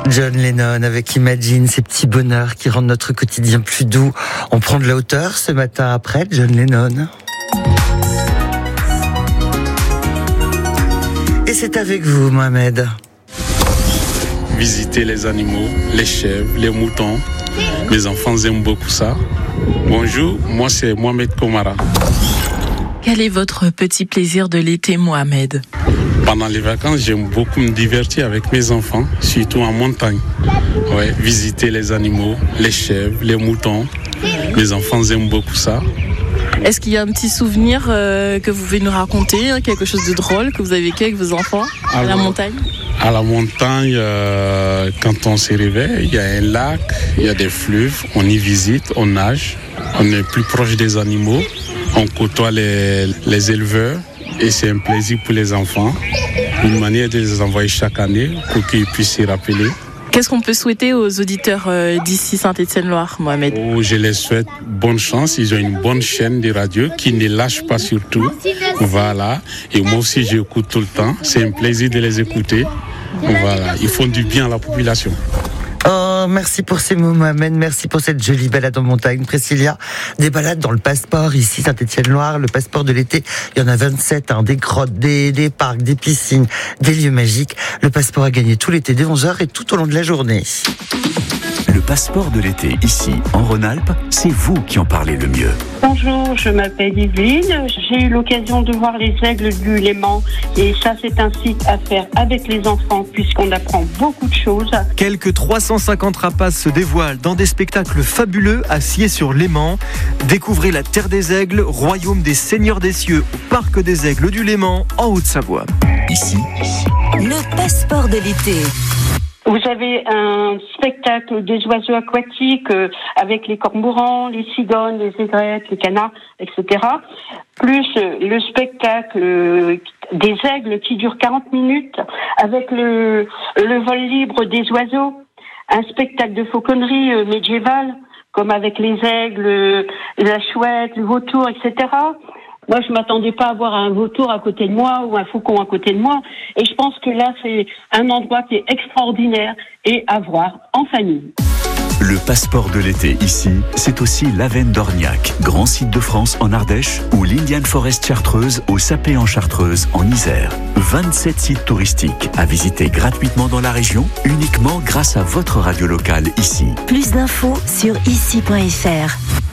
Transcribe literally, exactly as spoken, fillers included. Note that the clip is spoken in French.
John Lennon avec Imagine, ces petits bonheurs qui rendent notre quotidien plus doux. On prend de la hauteur ce matin après John Lennon. Et c'est avec vous, Mohamed. Visiter les animaux, les chèvres, les moutons. Mes enfants aiment beaucoup ça. Bonjour, moi c'est Mohamed Komara. Quel est votre petit plaisir de l'été, Mohamed ? Pendant les vacances, j'aime beaucoup me divertir avec mes enfants, surtout en montagne. Ouais, visiter les animaux, les chèvres, les moutons. Mes enfants aiment beaucoup ça. Est-ce qu'il y a un petit souvenir euh, que vous pouvez nous raconter, hein, quelque chose de drôle que vous avez vécu avec vos enfants à la montagne ? À la montagne, euh, quand on se réveille, il y a un lac, il y a des fleuves, on y visite, on nage, on est plus proche des animaux, on côtoie les, les éleveurs et c'est un plaisir pour les enfants, une manière de les envoyer chaque année pour qu'ils puissent s'y rappeler. Qu'est-ce qu'on peut souhaiter aux auditeurs euh, d'ici Saint-Étienne-Loire, Mohamed ? Oh, je les souhaite bonne chance. Ils ont une bonne chaîne de radio qui ne lâche pas surtout. Voilà. Et moi aussi, j'écoute tout le temps. C'est un plaisir de les écouter. Voilà. Ils font du bien à la population. Oh, merci pour ces mots, Mohamed. Merci pour cette jolie balade en montagne. Priscilla, des balades dans le passeport ici, Saint-Étienne-Loire, le passeport de l'été. Il y en a vingt-sept, hein, des grottes, des, des parcs, des piscines, des lieux magiques. Le passeport a gagné tout l'été dès onze heures et tout au long de la journée. Le passeport de l'été, ici, en Rhône-Alpes, c'est vous qui en parlez le mieux. Bonjour, je m'appelle Yveline. J'ai eu l'occasion de voir les aigles du Léman. Et ça, c'est un site à faire avec les enfants, puisqu'on apprend beaucoup de choses. Quelques trois cent cinquante rapaces se dévoilent dans des spectacles fabuleux à Sciez-sur-Léman. Découvrez la Terre des Aigles, royaume des seigneurs des cieux, au Parc des Aigles du Léman, en Haute-Savoie. Ici, le passeport de l'été. Vous avez un spectacle des oiseaux aquatiques euh, avec les cormorans, les cigognes, les aigrettes, les canards, et cetera. Plus euh, le spectacle euh, des aigles qui dure quarante minutes avec le, le vol libre des oiseaux. Un spectacle de fauconnerie euh, médiévale, comme avec les aigles, euh, la chouette, le vautour, et cetera. Moi, je m'attendais pas à avoir un vautour à côté de moi ou un faucon à côté de moi. Et je pense que là, c'est un endroit qui est extraordinaire et à voir en famille. le passeport de l'été ici, c'est aussi l'Avenne d'Orniac, grand site de France en Ardèche, ou l'Indian Forest Chartreuse au Sapé en Chartreuse en Isère. vingt-sept sites touristiques à visiter gratuitement dans la région, uniquement grâce à votre radio locale ici. Plus d'infos sur ici point f r.